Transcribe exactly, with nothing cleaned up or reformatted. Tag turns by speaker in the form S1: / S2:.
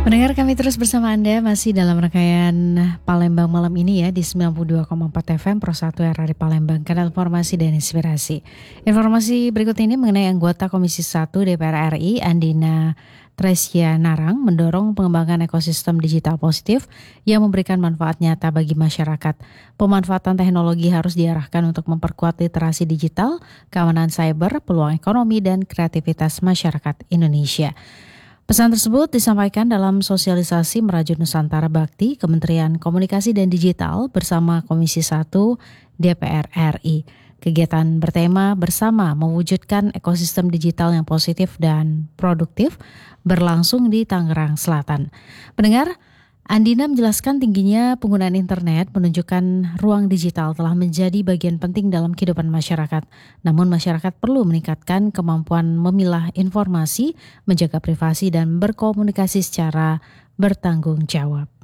S1: Pendengar, kami terus bersama Anda masih dalam rangkaian Palembang malam ini ya di sembilan puluh dua koma empat F M Pro satu R R I Palembang, kanal informasi dan inspirasi. Informasi berikut ini mengenai anggota Komisi satu D P R R I Andina Tresya Narang mendorong pengembangan ekosistem digital positif yang memberikan manfaat nyata bagi masyarakat. Pemanfaatan teknologi harus diarahkan untuk memperkuat literasi digital, keamanan cyber, peluang ekonomi dan kreativitas masyarakat Indonesia. Pesan tersebut disampaikan dalam sosialisasi Merajut Nusantara Bakti Kementerian Komunikasi dan Digital bersama Komisi satu D P R R I. Kegiatan bertema bersama mewujudkan ekosistem digital yang positif dan produktif berlangsung di Tangerang Selatan. Pendengar, Andina menjelaskan tingginya penggunaan internet menunjukkan ruang digital telah menjadi bagian penting dalam kehidupan masyarakat. Namun masyarakat perlu meningkatkan kemampuan memilah informasi, menjaga privasi dan berkomunikasi secara bertanggung jawab.